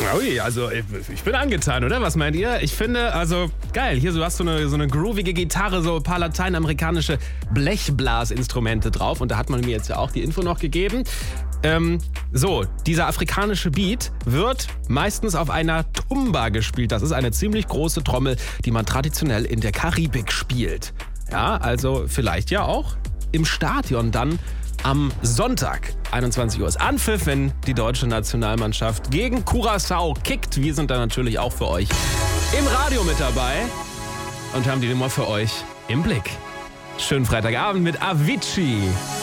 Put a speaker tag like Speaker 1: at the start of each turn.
Speaker 1: Ui, also ich bin angetan, oder? Was meint ihr? Ich finde, also geil. Hier, du hast so eine groovige Gitarre, so ein paar lateinamerikanische Blechblasinstrumente drauf. Und da hat man mir jetzt ja auch die Info noch gegeben. So, dieser afrikanische Beat wird meistens auf einer Tumba gespielt. Das ist eine ziemlich große Trommel, die man traditionell in der Karibik spielt. Ja, also vielleicht ja auch im Stadion dann am Sonntag, 21 Uhr ist Anpfiff, wenn die deutsche Nationalmannschaft gegen Curaçao kickt. Wir sind da natürlich auch für euch im Radio mit dabei und haben die Nummer für euch im Blick. Schönen Freitagabend mit Avicii.